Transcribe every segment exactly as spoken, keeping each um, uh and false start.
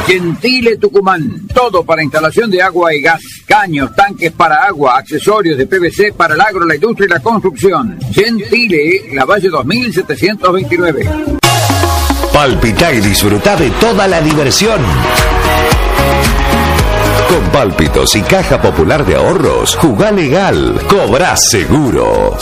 Gentile Tucumán, todo para instalación de agua y gas, caños, tanques para agua, accesorios de P V C para el agro, la industria y la construcción. Gentile, La Valle dos mil setecientos veintinueve. Palpitá y disfrutá de toda la diversión. Con Pálpitos y Caja Popular de Ahorros, jugá legal, cobrá seguro.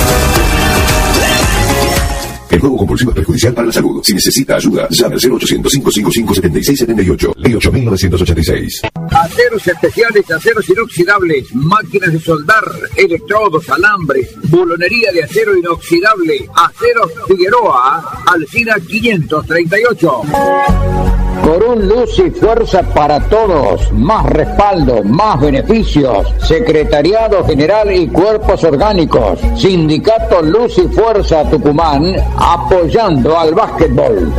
El juego compulsivo es perjudicial para la salud. Si necesita ayuda, llame al cero ochocientos, cinco cinco cinco, siete seis siete ocho. Ley ocho mil novecientos ochenta y seis. Aceros especiales, aceros inoxidables, máquinas de soldar, electrodos, alambres, bulonería de acero inoxidable. Aceros Figueroa, Alsina quinientos treinta y ocho. Corún, luz y fuerza para todos. Más respaldo, más beneficios. Secretariado General y Cuerpos Orgánicos. Sindicato Luz y Fuerza Tucumán, apoyando al básquetbol.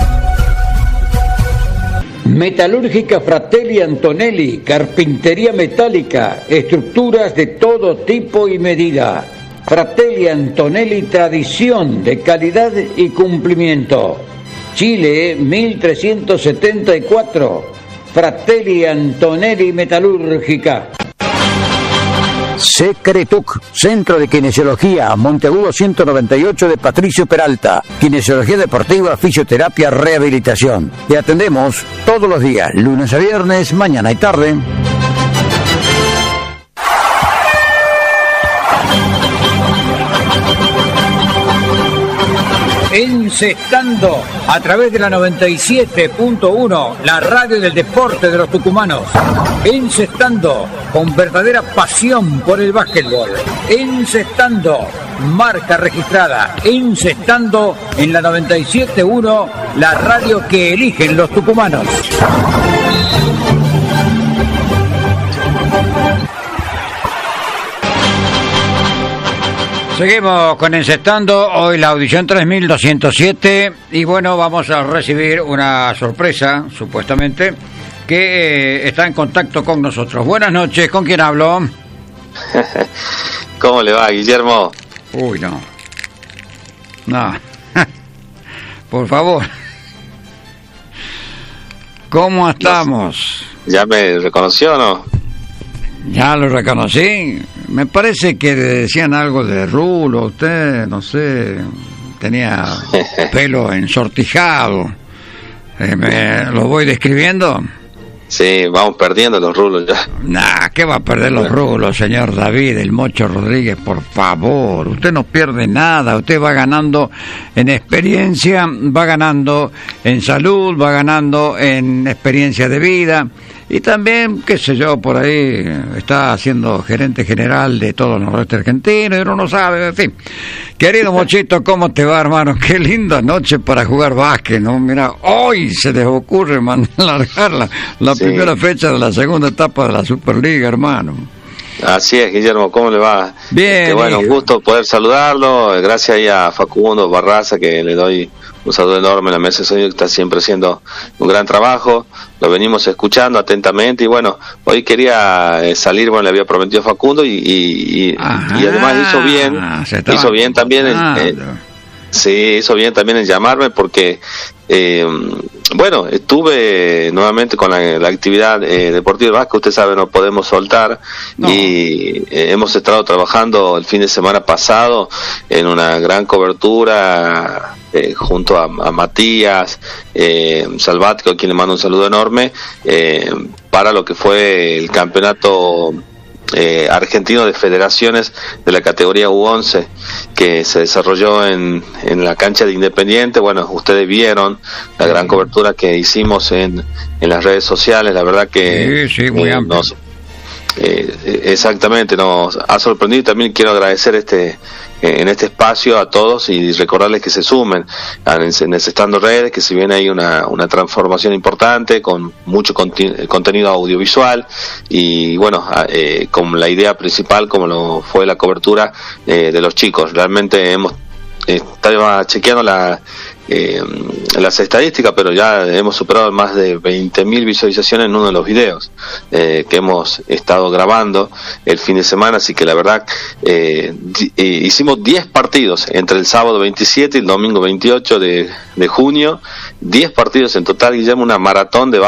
Metalúrgica Fratelli Antonelli, carpintería metálica, estructuras de todo tipo y medida. Fratelli Antonelli, tradición de calidad y cumplimiento. Chile mil trescientos setenta y cuatro, Fratelli Antonelli Metalúrgica. Secretuc, Centro de Kinesiología, Monteagudo ciento noventa y ocho de Patricio Peralta. Kinesiología deportiva, fisioterapia, rehabilitación. Te atendemos todos los días, lunes a viernes, mañana y tarde. Encestando a través de la noventa y siete punto uno, la radio del deporte de los tucumanos. Encestando con verdadera pasión por el básquetbol. Encestando, marca registrada. Encestando en la noventa y siete punto uno, la radio que eligen los tucumanos. Seguimos con Encestando, hoy la audición tres mil doscientos siete, y bueno, vamos a recibir una sorpresa, supuestamente, que eh, está en contacto con nosotros. Buenas noches, ¿con quién hablo? ¿Cómo le va, Guillermo? Uy, no. No. Por favor. ¿Cómo estamos? ¿Ya me reconoció o no? Ya lo reconocí. Me parece que decían algo de rulo, usted, no sé, tenía pelo ensortijado. Eh, me, ¿Lo voy describiendo? Sí, vamos perdiendo los rulos ya. Nah, ¿qué va a perder los rulos, señor David, el Mocho Rodríguez? Por favor, usted no pierde nada, usted va ganando en experiencia, va ganando en salud, va ganando en experiencia de vida. Y también, qué sé yo, por ahí está siendo gerente general de todo el noroeste argentino, y uno no sabe, en fin. Querido Mochito, ¿cómo te va, hermano? Qué linda noche para jugar básquet, ¿no? Mira, hoy se les ocurre man, largar la, la sí. primera fecha de la segunda etapa de la Superliga, hermano. Así es, Guillermo, ¿cómo le va? Bien. Este, bueno, un gusto poder saludarlo. Gracias ahí a Facundo Barraza, que le doy un saludo enorme en la mesa de sonido, que está siempre haciendo un gran trabajo. Lo venimos escuchando atentamente y bueno, hoy quería eh, salir, bueno, le había prometido a Facundo y, y, y, y además hizo bien, hizo bien también en, eh, sí, hizo bien también en llamarme porque eh, bueno, estuve nuevamente con la, la actividad eh, deportiva de básquet, usted sabe, no podemos soltar no. y eh, hemos estado trabajando el fin de semana pasado en una gran cobertura Eh, junto a, a Matías eh, Salvático, a quien le mando un saludo enorme, eh, para lo que fue el campeonato eh, argentino de federaciones de la categoría U once, que se desarrolló en, en la cancha de Independiente. Bueno, ustedes vieron la gran cobertura que hicimos en, en las redes sociales, la verdad que sí, sí, muy eh, amplio. nos, eh, exactamente, nos ha sorprendido. También quiero agradecer este en este espacio a todos y recordarles que se sumen a Encestando Redes, que si viene hay una, una transformación importante con mucho conti- contenido audiovisual y bueno, eh, con la idea principal como lo fue la cobertura eh, de los chicos. Realmente hemos eh, estaba chequeando la Eh, las estadísticas, pero ya hemos superado más de veinte mil visualizaciones en uno de los videos eh, que hemos estado grabando el fin de semana, así que la verdad eh, di- eh, hicimos diez partidos entre el sábado veintisiete y el domingo veintiocho de, de junio, diez partidos en total, Guillermo, una maratón de